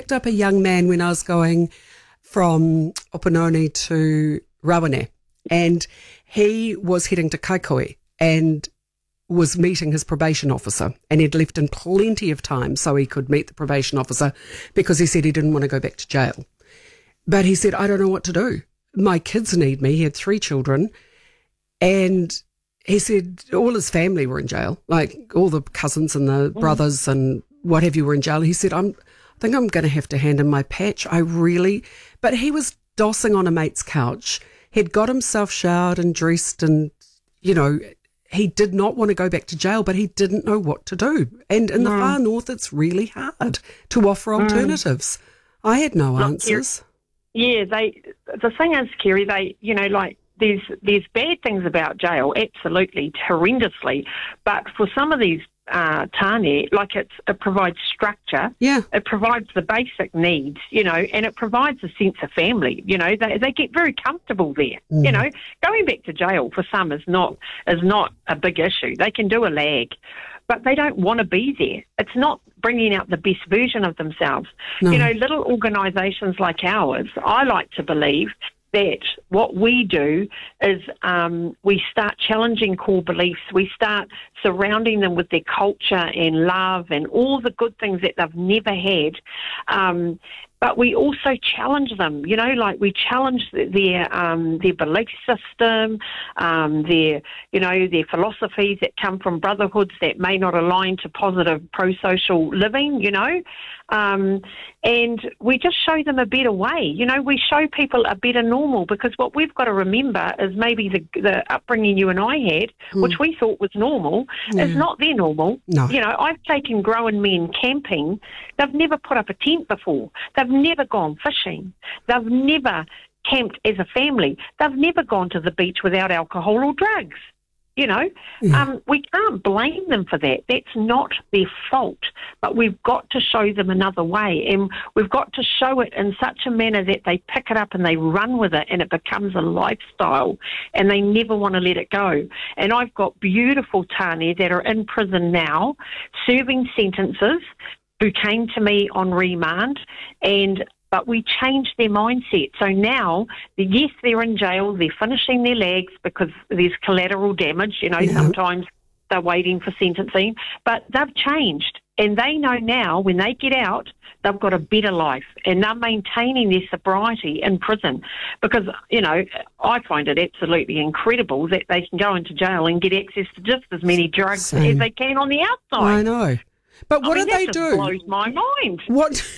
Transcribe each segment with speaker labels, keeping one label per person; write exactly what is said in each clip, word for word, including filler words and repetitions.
Speaker 1: picked up a young man when I was going from Opunoni to Rawane, and he was heading to Kaikoui and was meeting his probation officer, and he'd left in plenty of time so he could meet the probation officer because he said he didn't want to go back to jail. But he said, I don't know what to do. My kids need me. He had three children, and he said all his family were in jail, like all the cousins and the mm. brothers and what have you were in jail. He said, I'm, I think I'm going to have to hand in my patch. I really, but he was dossing on a mate's couch. He'd got himself showered and dressed and, you know, he did not want to go back to jail, but he didn't know what to do. And in no. the far north, it's really hard to offer alternatives. Mm. I had no Not answers.
Speaker 2: Yeah, they. The thing is, Kerry, they, you know, like, there's there's bad things about jail, absolutely, horrendously. But for some of these uh, tāne, like it's, it provides structure.
Speaker 1: Yeah.
Speaker 2: It provides the basic needs, you know, and it provides a sense of family. You know, they they get very comfortable there. Mm. You know, going back to jail for some is not is not a big issue. They can do a lag, but they don't want to be there. It's not bringing out the best version of themselves. No. You know, little organisations like ours, I like to believe that what we do is um, we start challenging core beliefs. We start surrounding them with their culture and love and all the good things that they've never had. Um, but we also challenge them, you know, like we challenge their um, their belief system, um, their, you know, their philosophies that come from brotherhoods that may not align to positive pro-social living, you know. Um, and we just show them a better way. You know, we show people a better normal, because what we've got to remember is maybe the, the upbringing you and I had, mm. which we thought was normal, yeah. is not their normal.
Speaker 1: No.
Speaker 2: You know, I've taken grown men camping. They've never put up a tent before. They've never gone fishing. They've never camped as a family. They've never gone to the beach without alcohol or drugs. You know, yeah. um, we can't blame them for that. That's not their fault. But we've got to show them another way, and we've got to show it in such a manner that they pick it up and they run with it, and it becomes a lifestyle, and they never want to let it go. And I've got beautiful tāne that are in prison now, serving sentences, who came to me on remand, and but we changed their mindset. So now, yes, they're in jail, they're finishing their legs because there's collateral damage, you know, yeah. sometimes they're waiting for sentencing, but they've changed. And they know now when they get out, they've got a better life, and they're maintaining their sobriety in prison. Because, you know, I find it absolutely incredible that they can go into jail and get access to just as many drugs Same. as they can on the outside.
Speaker 1: I know. But what
Speaker 2: I mean,
Speaker 1: do they
Speaker 2: that
Speaker 1: do?
Speaker 2: That blows my mind.
Speaker 1: What?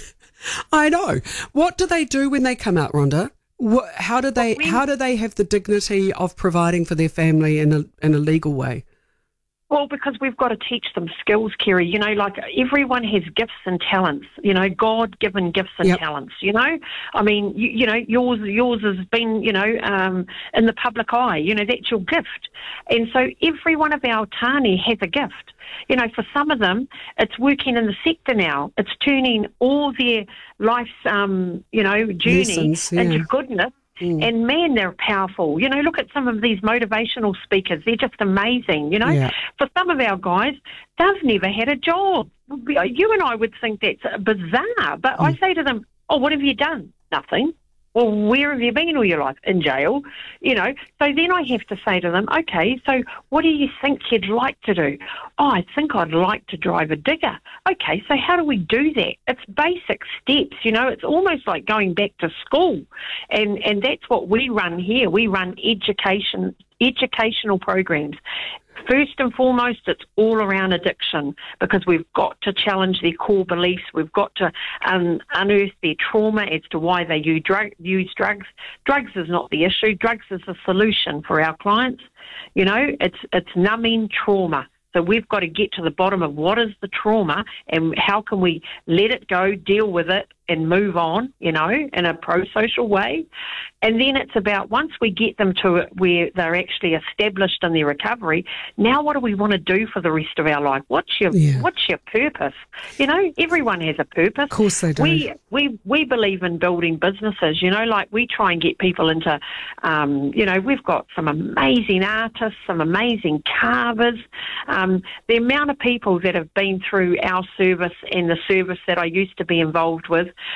Speaker 1: I know. What do they do when they come out, Rhonda? What, how do they? How do they have the dignity of providing for their family in a in a legal way?
Speaker 2: Well, because we've got to teach them skills, Kerry. You know, like everyone has gifts and talents, you know, God-given gifts and yep. talents, you know. I mean, you, you know, yours yours has been, you know, um, in the public eye. You know, that's your gift. And so every one of our tāne has a gift. You know, for some of them, it's working in the sector now. It's turning all their life's, um, you know, journey
Speaker 1: Lessons, yeah.
Speaker 2: into goodness. Mm. And, man, they're powerful. You know, look at some of these motivational speakers. They're just amazing, you know.
Speaker 1: Yeah.
Speaker 2: For some of our guys, they've never had a job. You and I would think that's bizarre. But mm. I say to them, oh, what have you done? Nothing. Well, where have you been all your life? In jail, you know. So then I have to say to them, okay, so what do you think you'd like to do? Oh, I think I'd like to drive a digger. Okay, so how do we do that? It's basic steps, you know. It's almost like going back to school. And, and that's what we run here. We run education, educational programs. First and foremost, it's all around addiction, because we've got to challenge their core beliefs. We've got to um, unearth their trauma as to why they use, drug, use drugs. Drugs is not the issue. Drugs is the solution for our clients. You know, it's it's numbing trauma. So we've got to get to the bottom of what is the trauma and how can we let it go, deal with it, and move on, you know, in a pro-social way. And then it's about, once we get them to where they're actually established in their recovery, now what do we want to do for the rest of our life? What's your yeah. what's your purpose? You know, everyone has a purpose.
Speaker 1: Of course they do.
Speaker 2: We, we, we believe in building businesses, you know, like we try and get people into, um, you know, we've got some amazing artists, some amazing carvers. Um, the amount of people that have been through our service and the service that I used to be involved with,